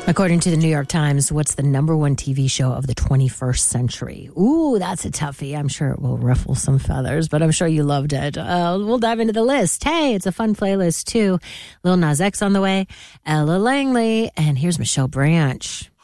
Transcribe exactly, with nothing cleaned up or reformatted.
According to the New York Times, what's the number one T V show of the twenty-first century? Ooh, that's a toughie. I'm sure it will ruffle some feathers, but I'm sure you loved it. Uh, we'll dive into the list. Hey, it's a fun playlist, too. Lil Nas X on the way, Ella Langley, and here's Michelle Branch.